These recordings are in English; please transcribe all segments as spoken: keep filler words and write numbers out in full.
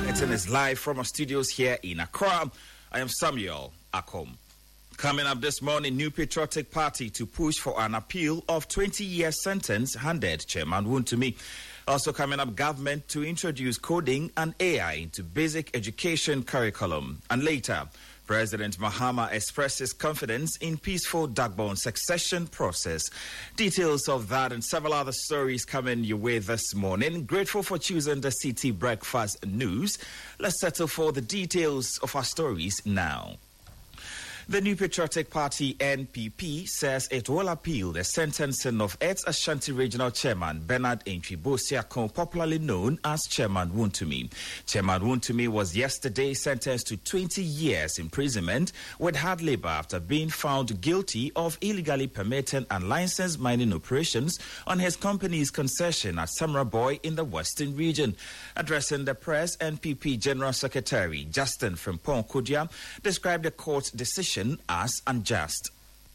Bulletin is live from our studios here in Accra. I am Samuel Akom. Coming up this morning, New Patriotic Party to push for an appeal of twenty-year sentence handed Chairman Wontumi. Also coming up, government to introduce coding and A I into basic education curriculum. And later, President Mahama expresses confidence in peaceful Dagbon succession process. Details of that and several other stories coming your way this morning. Grateful for choosing the City Breakfast News. Let's settle for the details of our stories now. The New Patriotic Party, N P P, says it will appeal the sentencing of its Ashanti Regional Chairman, Bernard Antwi Bosiakon, popularly known as Chairman Wontumi. Chairman Wontumi was yesterday sentenced to twenty years imprisonment with hard labor after being found guilty of illegally permitting unlicensed mining operations on his company's concession at Samraboy in the Western Region. Addressing the press, N P P General Secretary Justin Frimpong Kodia described the court's decision as unjust.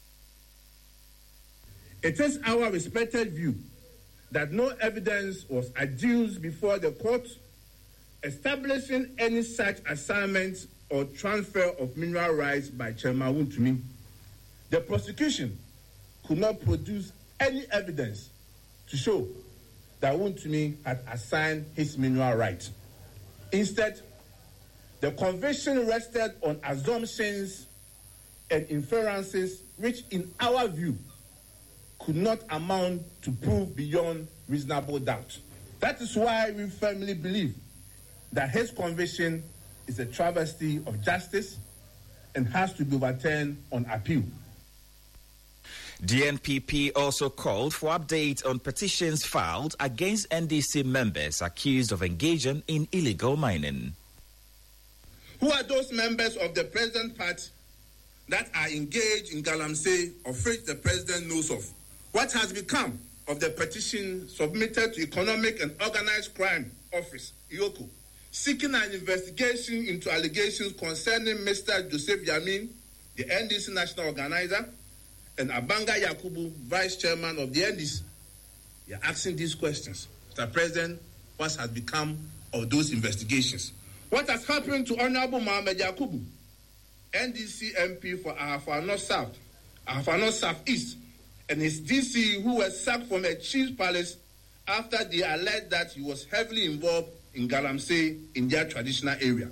It is our respected view that no evidence was adduced before the court establishing any such assignment or transfer of mineral rights by Chairman Wontumi. The prosecution could not produce any evidence to show that Wontumi had assigned his mineral rights. Instead, the conviction rested on assumptions and inferences which, in our view, could not amount to proof beyond reasonable doubt. That is why we firmly believe that his conviction is a travesty of justice and has to be overturned on appeal. The N P P also called for updates on petitions filed against N D C members accused of engaging in illegal mining. Who are those members of the present party that are engaged in Galamsey, of which the president knows of? What has become of the petition submitted to Economic and Organized Crime Office, E O C O, seeking an investigation into allegations concerning Mister Joseph Yamin, the N D C national organizer, and Abanga Yakubu, vice chairman of the N D C? We are asking these questions. Mister President, what has become of those investigations? What has happened to Honorable Mohamed Yakubu, N D C M P for Ahafo North South, Ahafo North South East, and his D C who was sacked from a chief's palace after they alleged that he was heavily involved in Galamsey in their traditional area?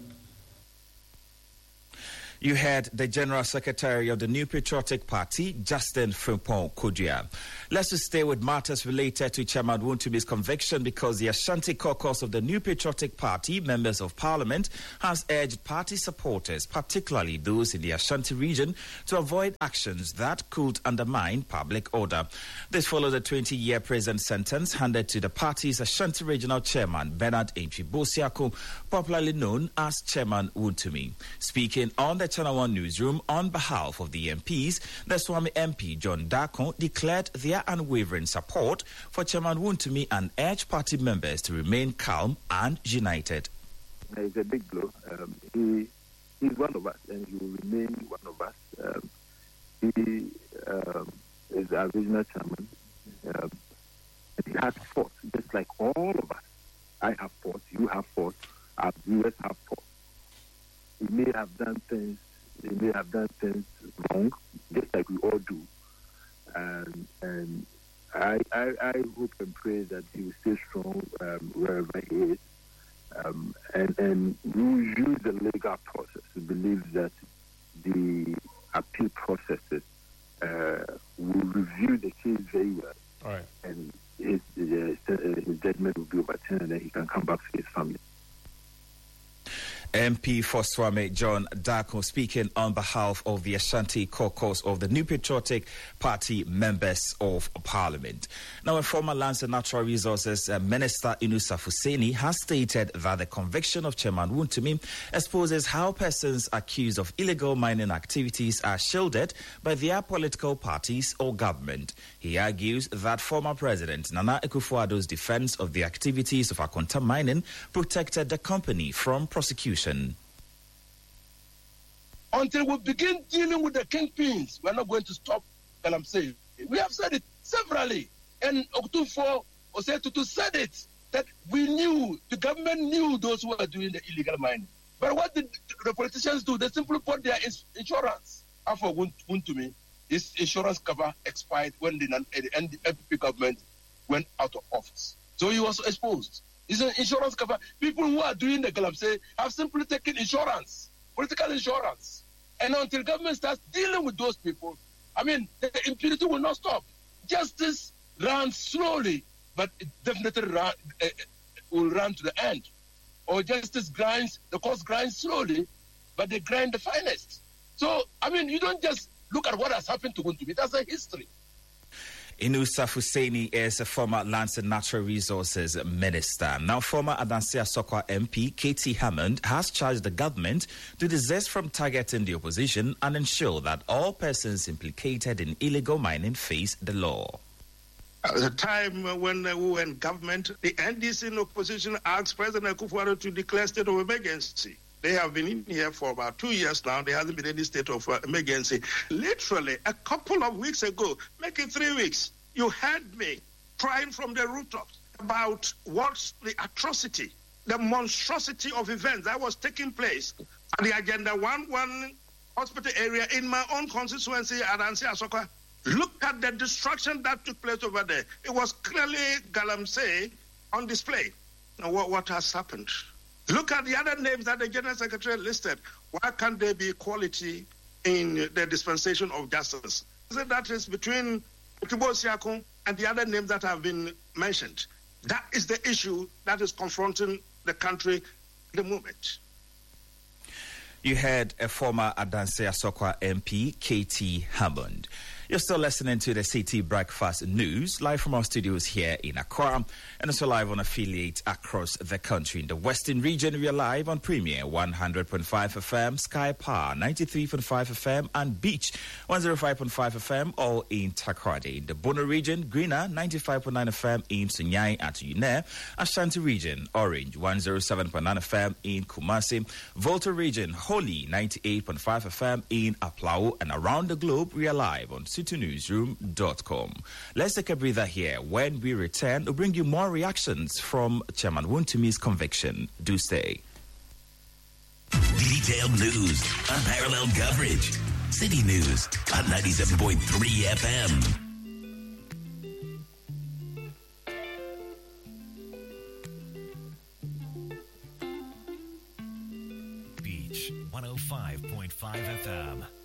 You heard the General Secretary of the New Patriotic Party, Justin Frimpong Kodia. Let's just stay with matters related to Chairman Wontumi's conviction because the Ashanti caucus of the New Patriotic Party, members of Parliament, has urged party supporters, particularly those in the Ashanti region, to avoid actions that could undermine public order. This follows a twenty-year prison sentence handed to the party's Ashanti Regional Chairman, Bernard Antwi Bosiakon, popularly known as Chairman Wontumi. Speaking on the Channel One newsroom on behalf of the M Ps, the Swami M P John Darko declared their unwavering support for Chairman Wontumi and urged party members to remain calm and united. It's a big blow. Um, he he's one of us, and he will remain one of us. Um, he um, is our regional chairman. Um, and he has fought, just like all of us. I have fought. You have fought. Our viewers have fought. He may have done things, he may have done things wrong, just like we all do. And, and I, I, I hope and pray that he will stay strong um, wherever he is. Um, and, and we will use the legal process. We believe that the appeal processes uh, will review the case very well. All right. And his, his, his judgment will be overturned, and then he can come back to his family. M P for Swami John Darko speaking on behalf of the Ashanti caucus of the New Patriotic Party members of Parliament. Now, a former Lands and Natural Resources uh, Minister Inusa Fuseni has stated that the conviction of Chairman Wontumi exposes how persons accused of illegal mining activities are shielded by their political parties or government. He argues that former President Nana Akufo-Addo's defense of the activities of Akonta mining protected the company from prosecution. Until we begin dealing with the kingpins, we're not going to stop Galamsey. We have said it severally, and Oktufo Osei Tutu said it, that we knew, the government knew those who were doing the illegal mining. But what did the politicians do? They simply bought their ins- insurance. After one to me, his insurance cover expired when the, the N D P government went out of office. So he was exposed. It's an insurance cover. People who are doing the galamsey have simply taken insurance, political insurance. And until government starts dealing with those people, I mean, the impunity will not stop. Justice runs slowly, but it definitely run, uh, will run to the end. Or justice grinds, the courts grind slowly, but they grind the finest. So, I mean, you don't just look at what has happened to Wontumi. That's a history. Inusah Hussaini is a former Lands and Natural Resources Minister. Now, former Adansi Asokwa M P Katie Hammond has charged the government to desist from targeting the opposition and ensure that all persons implicated in illegal mining face the law. At the time when we were in government, the N D C in opposition asked President Akufo-Addo to declare state of emergency. They have been in here for about two years now. There hasn't been any state of uh, emergency. Literally, a couple of weeks ago, make it three weeks, you heard me crying from the rooftops about what's the atrocity, the monstrosity of events that was taking place at the Agenda one one hospital area in my own constituency at Adansi Asokwa. Look at the destruction that took place over there. It was clearly galamsey on display. Now, what, what has happened? Look at the other names that the General Secretary listed. Why can't there be equality in the dispensation of justice? That is between Okibo Siakun and the other names that have been mentioned. That is the issue that is confronting the country at the moment. You heard a former Adansi Asokwa M P, Katie Hammond. You're still listening to the City Breakfast News, live from our studios here in Accra, and also live on affiliates across the country. In the Western region, we are live on Premier one hundred point five F M, Sky Power ninety-three point five F M, and Beach one oh five point five F M, all in Takoradi. In the Bono region, Greener ninety-five point nine F M in Sunyai at Unere. Ashanti region, Orange one oh seven point nine F M in Kumasi. Volta region, Holy ninety-eight point five F M in Aplau, and around the globe, we are live on city newsroom dot com. Let's take a breather here. When we return, we'll bring you more reactions from Chairman Wontumi's conviction. Do stay. Detailed news, unparalleled coverage. City News on ninety-seven point three F M. Beach one oh five point five F M.